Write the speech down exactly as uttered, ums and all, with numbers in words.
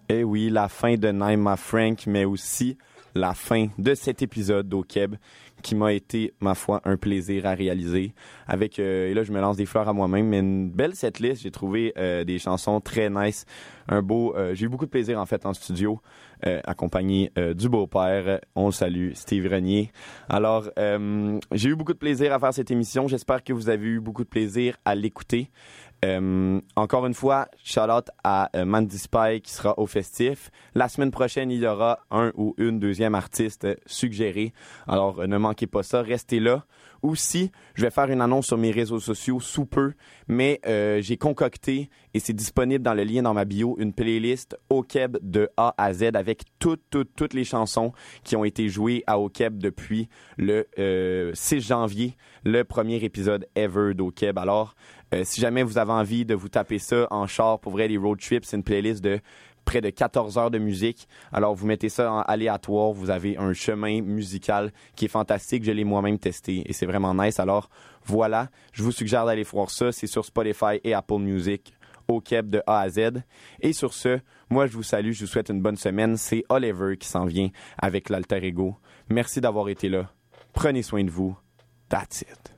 Eh oui, la fin de Naima Frank, mais aussi la fin de cet épisode d'Okeb qui m'a été, ma foi, un plaisir à réaliser. Avec, euh, et là, je me lance des fleurs à moi-même, mais une belle setlist. J'ai trouvé euh, des chansons très nice. Un beau... Euh, j'ai eu beaucoup de plaisir, en fait, en studio, euh, accompagné euh, du beau-père. On le salue, Steve Renier. Alors, euh, j'ai eu beaucoup de plaisir à faire cette émission. J'espère que vous avez eu beaucoup de plaisir à l'écouter. Euh, encore une fois, shout-out à euh, Mandy Spy qui sera au festif. La semaine prochaine, il y aura un ou une deuxième artiste suggéré. Alors, euh, ne manquez pas ça, restez là. Aussi, je vais faire une annonce sur mes réseaux sociaux sous peu, mais euh, j'ai concocté, et c'est disponible dans le lien dans ma bio, une playlist Okeb de A à Z avec toutes, toutes, toutes les chansons qui ont été jouées à Okeb depuis le euh, six janvier, le premier épisode ever d'Okeb. Alors, euh, si jamais vous avez envie de vous taper ça en char, pour vrai, les road trips, c'est une playlist de près de quatorze heures de musique. Alors, vous mettez ça en aléatoire. Vous avez un chemin musical qui est fantastique. Je l'ai moi-même testé et c'est vraiment nice. Alors, voilà. Je vous suggère d'aller voir ça. C'est sur Spotify et Apple Music. Okeb de A à Z. Et sur ce, moi, je vous salue. Je vous souhaite une bonne semaine. C'est Oliver qui s'en vient avec l'Alter Ego. Merci d'avoir été là. Prenez soin de vous. That's it.